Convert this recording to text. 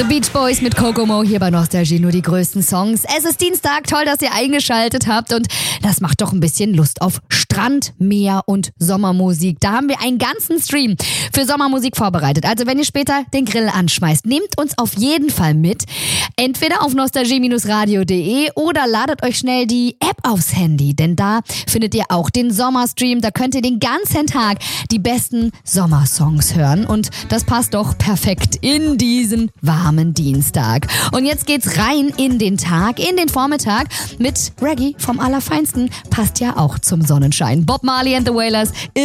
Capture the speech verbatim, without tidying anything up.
The Beach Boys mit Kokomo hier bei Nostalgie, nur die größten Songs. Es ist Dienstag, toll, dass ihr eingeschaltet habt und das macht doch ein bisschen Lust auf Strand, Meer und Sommermusik. Da haben wir einen ganzen Stream für Sommermusik vorbereitet. Also wenn ihr später den Grill anschmeißt, nehmt uns auf jeden Fall mit. Entweder auf nostalgie radio punkt de oder ladet euch schnell die App aufs Handy, denn da findet ihr auch den Sommerstream. Da könnt ihr den ganzen Tag die besten Sommersongs hören und das passt doch perfekt in diesen warmen Dienstag. Und jetzt geht's rein in den Tag, in den Vormittag mit Reggae vom Allerfeinsten. Passt ja auch zum Sonnenschein. Bob Marley and the Wailers